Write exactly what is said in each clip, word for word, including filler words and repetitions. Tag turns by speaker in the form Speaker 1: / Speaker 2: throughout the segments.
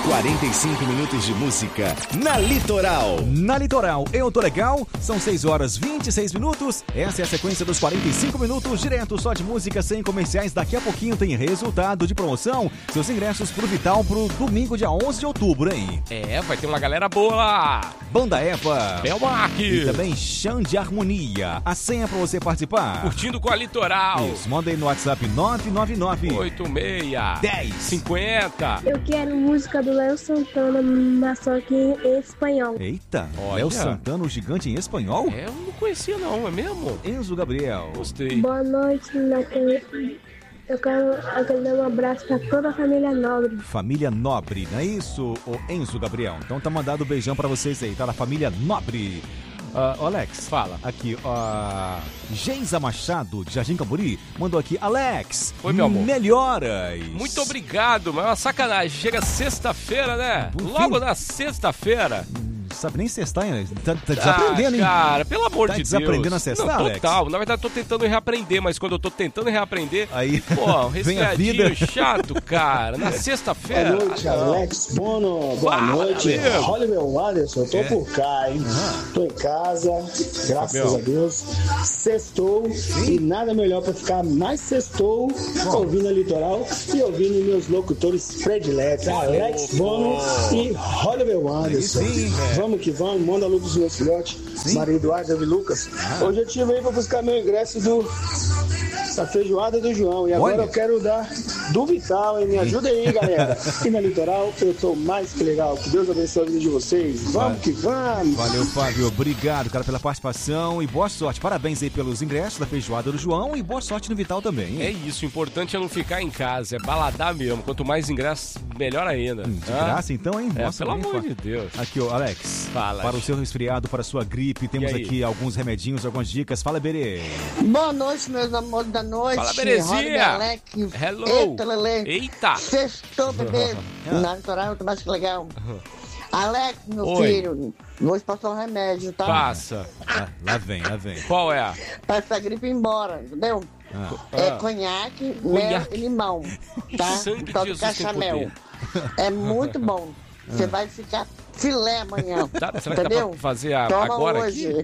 Speaker 1: quarenta e cinco minutos de música na Litoral.
Speaker 2: Na Litoral, eu tô legal. São seis horas e vinte e seis minutos. Essa é a sequência dos quarenta e cinco minutos, direto só de música, sem comerciais. Daqui a pouquinho tem resultado de promoção. Seus ingressos pro Vital pro domingo, dia onze de outubro, hein?
Speaker 3: É, vai ter uma galera boa lá.
Speaker 2: Banda Eva.
Speaker 3: Belmark.
Speaker 2: E também Chão de Harmonia. A senha pra você participar.
Speaker 3: Curtindo com a Litoral.
Speaker 2: Isso, manda aí no WhatsApp nove nove nove
Speaker 3: oito seis
Speaker 2: dez
Speaker 3: cinquenta.
Speaker 4: Eu quero música do Léo Santana, mas só que em espanhol.
Speaker 2: Eita,
Speaker 3: Olha.
Speaker 2: Léo Santana, o gigante em espanhol?
Speaker 3: É, eu não conhecia não, é mesmo?
Speaker 2: Enzo Gabriel.
Speaker 3: Gostei.
Speaker 4: Boa noite, Natan. Eu quero, eu quero dar um abraço pra toda a família Nobre.
Speaker 2: Família Nobre, não é isso, ô Enzo Gabriel? Então tá mandado um beijão pra vocês aí, tá? Da família Nobre. Uh, Alex,
Speaker 3: fala.
Speaker 2: Aqui, a uh, Geisa Machado, de Jardim Camburi, mandou aqui. Alex,
Speaker 3: oi, meu amor.
Speaker 2: Melhoras.
Speaker 3: Muito obrigado, mas é uma sacanagem. Chega sexta-feira, né?
Speaker 2: Por
Speaker 3: Logo
Speaker 2: fim.
Speaker 3: na sexta-feira.
Speaker 2: Sabe nem cestar, hein? Tá, tá desaprendendo, hein?
Speaker 3: Ah, cara, pelo amor
Speaker 2: tá
Speaker 3: de Deus.
Speaker 2: desaprendendo a cestar,
Speaker 3: não,
Speaker 2: Alex?
Speaker 3: total. Na verdade, eu tô tentando reaprender, mas quando eu tô tentando reaprender,
Speaker 2: aí,
Speaker 3: pô, um
Speaker 2: vem a vida.
Speaker 3: resfriadinho chato, cara. Na sexta-feira.
Speaker 5: Boa noite,
Speaker 3: ah,
Speaker 5: Alex Bono. Boa
Speaker 3: Fala,
Speaker 5: noite.
Speaker 3: amigo.
Speaker 5: Olha, meu Anderson, eu tô
Speaker 2: É.
Speaker 5: por cá, hein?
Speaker 2: Uhum.
Speaker 5: Tô em casa, graças
Speaker 3: Meu.
Speaker 5: a Deus. Sextou.
Speaker 2: Sim.
Speaker 5: E nada melhor pra ficar mais sextou ouvindo a Litoral e ouvindo meus locutores prediletos, Alex Bono e Olha, meu Anderson.
Speaker 2: Sim, é.
Speaker 5: Vamos que vamos, manda a luz dos meus filhotes,
Speaker 2: Sim.
Speaker 5: Maria Eduarda e Lucas.
Speaker 2: Ah.
Speaker 5: Hoje eu tive aí pra buscar meu ingresso do da feijoada do João. E agora
Speaker 2: Olha.
Speaker 5: eu quero dar do Vital, hein? Me ajuda aí, galera. E na Litoral, eu tô mais que legal. Que Deus abençoe a vida de vocês. Vamos
Speaker 2: Vale.
Speaker 5: que vamos.
Speaker 2: Valeu, Fábio. Obrigado, cara, pela participação e boa sorte. Parabéns aí pelos ingressos da feijoada do João e boa sorte no Vital também,
Speaker 3: É
Speaker 2: hein?
Speaker 3: isso, o importante é não ficar em casa, é baladar mesmo. Quanto mais ingressos, melhor ainda.
Speaker 2: Hum, De
Speaker 3: Ah,
Speaker 2: graça, então, hein?
Speaker 3: É,
Speaker 2: Nossa,
Speaker 3: pelo
Speaker 2: bem
Speaker 3: amor
Speaker 2: fa-
Speaker 3: de Deus.
Speaker 2: Aqui, ó, Alex.
Speaker 3: Fala.
Speaker 2: Para o seu resfriado, para a sua gripe, temos
Speaker 3: E aí?
Speaker 2: aqui alguns remedinhos, algumas dicas. Fala, Berê.
Speaker 6: Boa noite, meus amores da noite.
Speaker 3: Fala, Berezinha.
Speaker 6: Roda, Alex.
Speaker 3: Hello.
Speaker 6: Eita, Lelê.
Speaker 3: Eita.
Speaker 6: Sextou, bebê. Na Litoral, tô mais que legal. Alex, meu
Speaker 3: Oi.
Speaker 6: filho, vou te passar um remédio, tá?
Speaker 3: Passa.
Speaker 2: Ah, lá vem, lá vem.
Speaker 3: Qual é?
Speaker 6: Pra essa gripe ir embora, entendeu?
Speaker 2: Ah.
Speaker 6: É
Speaker 3: Ah.
Speaker 6: conhaque, mel
Speaker 3: Conhaque.
Speaker 6: e limão, tá?
Speaker 3: Sangue de
Speaker 6: Tal de
Speaker 3: Jesus tem
Speaker 6: cachamel. É muito bom. Você vai ficar filé amanhã,
Speaker 3: Tá, será que dá
Speaker 6: entendeu?
Speaker 3: pra fazer a-
Speaker 6: Toma
Speaker 3: agora
Speaker 6: hoje.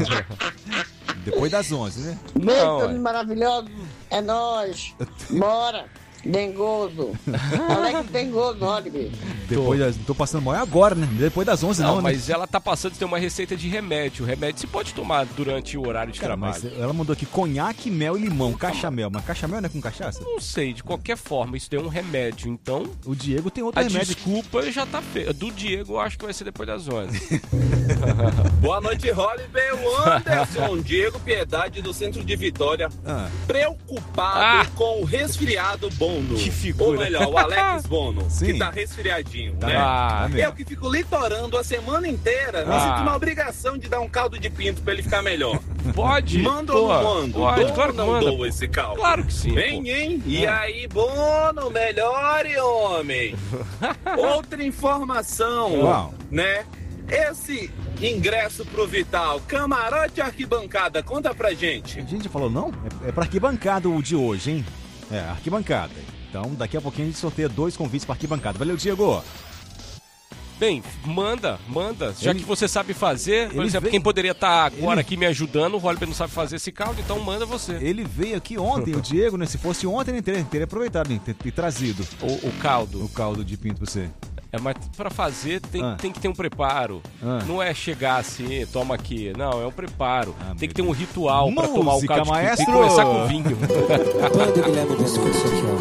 Speaker 2: Depois das onze, né?
Speaker 6: Beijo,
Speaker 3: Não,
Speaker 6: todos
Speaker 3: ué.
Speaker 6: maravilhosos. É nóis. Bora. Dengoso. Alex Dengoso, Rodrigo.
Speaker 2: Depois das, tô passando mal é agora, né? Depois das onze não,
Speaker 3: Não,
Speaker 2: né?
Speaker 3: mas ela tá passando de ter uma receita de remédio. O remédio você pode tomar durante o horário de
Speaker 2: Cara,
Speaker 3: trabalho.
Speaker 2: mas ela mandou aqui conhaque, mel e limão, cachamel. Mas cachamel não é com cachaça?
Speaker 3: Não sei, de qualquer forma, isso é um remédio. Então,
Speaker 2: O Diego tem outro
Speaker 3: a
Speaker 2: remédio.
Speaker 3: desculpa já tá feita. Do Diego, eu acho que vai ser depois das onze.
Speaker 7: Boa noite, Holliday. O Anderson, Diego Piedade do Centro de Vitória,
Speaker 2: Ah,
Speaker 7: preocupado
Speaker 3: Ah.
Speaker 7: com o resfriado Bono.
Speaker 3: Que figura.
Speaker 7: Ou melhor, o Alex Bono,
Speaker 2: Sim.
Speaker 7: que tá resfriadinho,
Speaker 2: tá,
Speaker 7: né?
Speaker 3: Ah,
Speaker 2: tá mesmo.
Speaker 7: Eu que fico litorando a semana inteira, me
Speaker 3: Ah.
Speaker 7: sinto uma obrigação de dar um caldo de pinto pra ele ficar melhor.
Speaker 3: Pode?
Speaker 7: Manda
Speaker 3: Pô,
Speaker 7: ou não mando?
Speaker 3: Pode,
Speaker 7: Dou
Speaker 3: claro
Speaker 7: ou
Speaker 3: que
Speaker 7: não
Speaker 3: manda.
Speaker 7: dou esse caldo?
Speaker 3: Claro que sim.
Speaker 7: Vem,
Speaker 3: pô.
Speaker 7: hein? E aí, Bono, melhore, homem. Outra informação,
Speaker 2: Uau.
Speaker 7: né? Esse ingresso pro Vital, camarote arquibancada, conta pra gente.
Speaker 2: A gente falou não? É, é pra arquibancada o de hoje, hein? É, arquibancada. Então, daqui a pouquinho a gente sorteia dois convites pra arquibancada. Valeu, Diego!
Speaker 3: Bem, manda, manda. Já
Speaker 2: Ele-
Speaker 3: que você sabe fazer, por
Speaker 2: ele
Speaker 3: exemplo,
Speaker 2: veio-
Speaker 3: quem poderia estar agora
Speaker 2: ele-
Speaker 3: aqui me ajudando, o Rolber não sabe fazer esse caldo, então manda você.
Speaker 2: Ele veio aqui ontem, o Diego, né? Se fosse ontem, ele teria, teria aproveitado, hein? Ter, ter trazido
Speaker 3: O, o caldo.
Speaker 2: o caldo de pinto pra você.
Speaker 3: É, mas pra fazer tem,
Speaker 2: Ah.
Speaker 3: tem que ter um preparo.
Speaker 2: Ah.
Speaker 3: Não é chegar assim, toma aqui. Não, é um preparo.
Speaker 2: Ah,
Speaker 3: tem que
Speaker 2: meu
Speaker 3: ter um ritual pra tomar o
Speaker 2: Música,
Speaker 3: caldo de pinto. Tem que
Speaker 2: maestro!
Speaker 3: começar com vinho.
Speaker 8: Quando o Guilherme discute isso aqui, ó.